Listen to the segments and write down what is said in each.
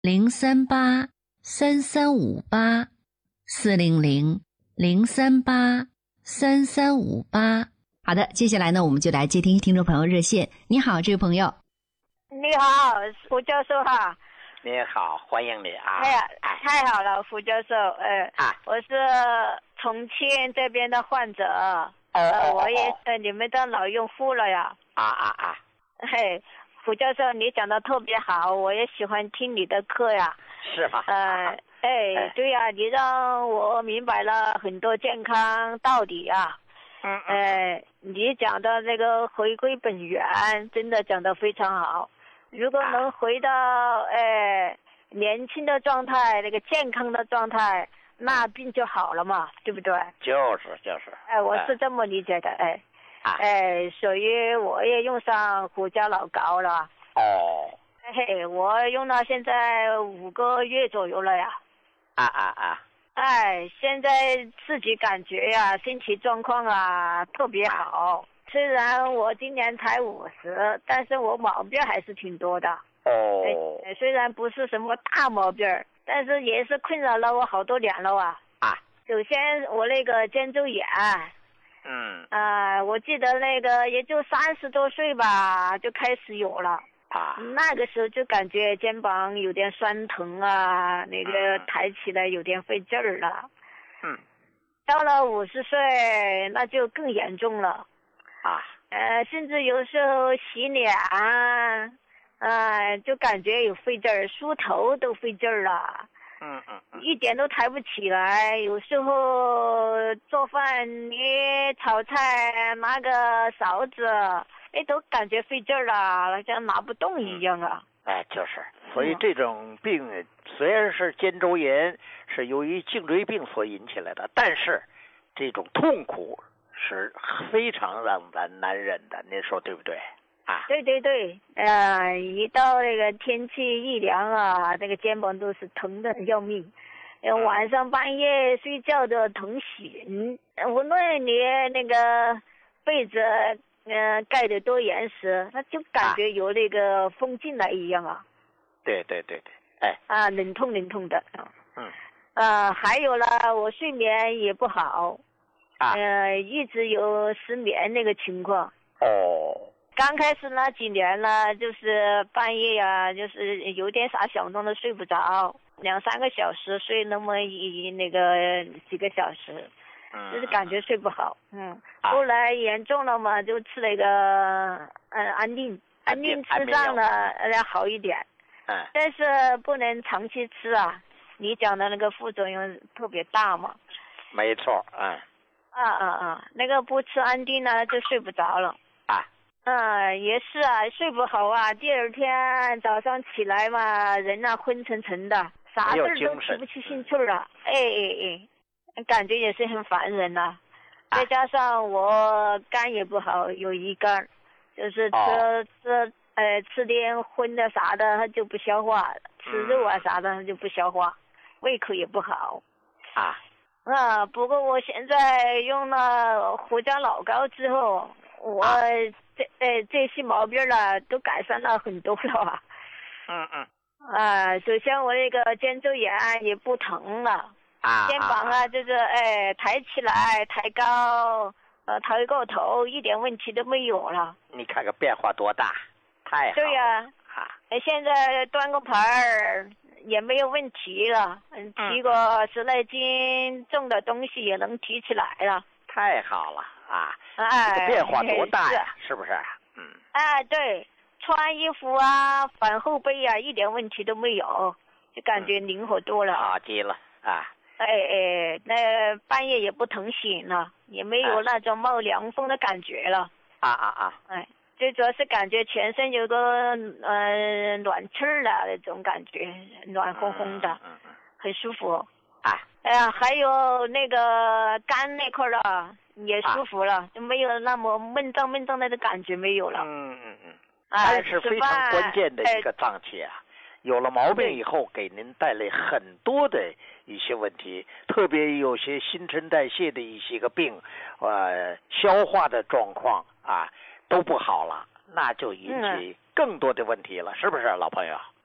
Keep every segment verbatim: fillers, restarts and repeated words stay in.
零三八三三五八四零零零三八三三五八。好的，接下来呢，我们就来接听听众朋友热线。你好，这位朋友。 你好，胡教授哈。 你好，欢迎你啊！ 哎呀，太好了，胡教授，呃， 啊， 我是重庆这边的患者， 哦呃，我也哦是你们的老用户了呀。 啊啊啊！ 嘿，胡教授，你讲的特别好，我也喜欢听你的课呀。 是吗？ 呃，哎， 哎对呀，你让我明白了很多健康道理呀。 嗯嗯。 呃，你讲的那个回归本源，真的讲得非常好。如果能回到呃年轻的状态，那个健康的状态，那病就好了嘛，对不对？ 就是就是。 哎，我是这么理解的，哎， 啊、 哎，所以我也用上胡椒老膏了。 哦。 嘿，我用到现在五个月左右了呀。 啊啊啊！ 哎，现在自己感觉呀，身体状况啊特别好。虽然我今年才五十，但是我毛病还是挺多的。 哦。 哎，虽然不是什么大毛病，但是也是困扰了我好多年了啊。 啊。 首先我那个肩周炎。 嗯。 啊、呃，我记得那个也就三十多岁吧，就开始有了。 啊。 那个时候就感觉肩膀有点酸疼啊，那个抬起来有点费劲儿了。 嗯。 到了五十岁，那就更严重了。 啊， 呃，甚至有时候洗脸啊，呃，就感觉有费劲儿，梳头都费劲儿了。 嗯嗯嗯， 一点都抬不起来。有时候做饭，你炒菜拿个勺子，哎，都感觉费劲儿了，好像拿不动一样啊。 哎，就是。所以这种病虽然是肩周炎，是由于颈椎病所引起来的，但是这种痛苦是非常让咱难忍的，您说对不对啊？ 对对对，呃，一到那个天气一凉啊，那个肩膀都是疼的要命，呃，晚上半夜睡觉都疼醒，无论你那个被子呃盖得多严实，他就感觉有那个风进来一样啊。 对对对对，哎。 啊，冷痛冷痛的。 嗯。 呃，还有了，我睡眠也不好。 啊。 呃，一直有失眠那个情况。 哦。 刚开始那几年呢，就是半夜呀、啊，就是有点啥响动都睡不着，两三个小时睡那么一那个几个小时， 嗯， 就是感觉睡不好。嗯。 啊、 后来严重了嘛，就吃那个嗯安定，安定吃上了呃好一点。 嗯。 但是不能长期吃啊，你讲的那个副作用特别大嘛。 没错，嗯。 啊啊啊！那个不吃安定呢，就睡不着了。 啊。 嗯，也是啊，睡不好啊。第二天早上起来嘛，人啊昏沉沉的，啥事儿都提不起兴趣了。哎哎哎，感觉也是很烦人呐、啊。再加上我肝也不好，有乙肝，就是吃、哦、吃呃吃点荤的啥的，它就不消化；吃肉啊啥的，它就不消化，胃口也不好。 啊。 啊，不过我现在用了胡椒老膏之后，我这呃这些毛病了都改善了很多了啊。 嗯嗯。 啊，首先我那个肩周炎也不疼了。 啊。 肩膀啊，就是哎抬起来抬高，呃抬过头，一点问题都没有了。 你看看变化多大，太好了。 对呀、 啊。 哎，现在端个盘儿。也没有问题了，嗯，提个十来斤重的东西也能提起来了。 太好了啊！ 哎， 这个变化多大呀？是, 是不是？嗯。 哎，对，穿衣服啊，反后背啊，一点问题都没有，就感觉灵活多了。 好极了啊！ 哎哎，那半夜也不疼醒了，也没有那种冒凉风的感觉了。 啊啊啊！ 哎。最主要是感觉全身有个呃暖气儿的那种感觉，暖烘烘的， 嗯嗯、 很舒服。 啊， 哎呀，还有那个肝那块儿的也舒服了，就、啊、没有那么闷胀闷胀的感觉没有了。 嗯嗯嗯。 啊， 肝是非常关键的一个脏器啊，有了毛病以后，给您带来很多的一些问题，特别有些新陈代谢的一些个病，呃，消化的状况啊。都不好了，那就引起更多的问题了，嗯、是不是，老朋友？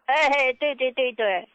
哎，对对对对。